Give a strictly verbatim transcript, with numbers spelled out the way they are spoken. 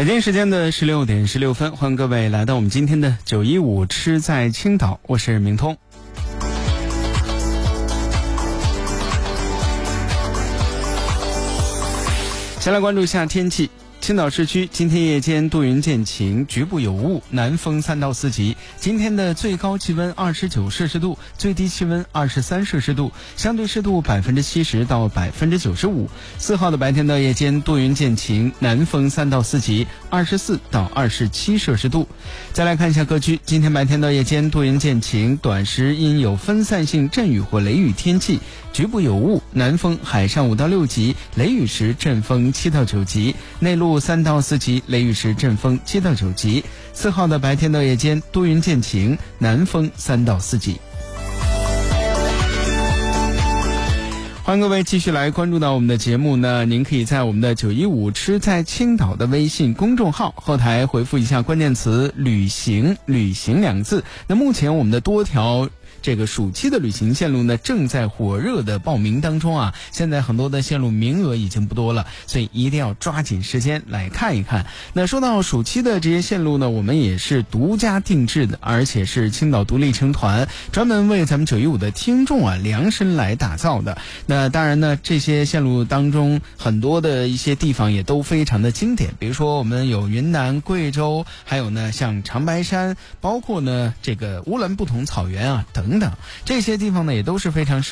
北京时间的十六点十六分，欢迎各位来到我们今天的九一五吃在青岛，我是明通。先来关注一下天气。青岛市区今天夜间多云见晴，局部有雾，南风三到四级。今天的最高气温二十九摄氏度，最低气温二十三摄氏度，相对湿度百分之七十到百分之九十五。四号的白天到夜间多云见晴，南风三到四级，二十四到二十七摄氏度。再来看一下各区，今天白天到夜间多云见晴，短时因有分散性阵雨或雷雨天气，局部有雾，南风海上五到六级，雷雨时阵风七到九级，内陆三到四级，雷雨时阵风七到九级。四号的白天到夜间多云见晴，南风三到四级。欢迎各位继续来关注到我们的节目呢，您可以在我们的九一五吃在青岛的微信公众号后台回复一下关键词旅行，旅行两个字。那目前我们的多条这个暑期的旅行线路呢，正在火热的报名当中啊，现在很多的线路名额已经不多了，所以一定要抓紧时间来看一看。那说到暑期的这些线路呢，我们也是独家定制的，而且是青岛独立成团专门为咱们九一五的听众啊量身来打造的。那当然呢，这些线路当中很多的一些地方也都非常的经典，比如说我们有云南、贵州，还有呢像长白山，包括呢这个乌兰布统草原啊等等，这些地方呢也都是非常适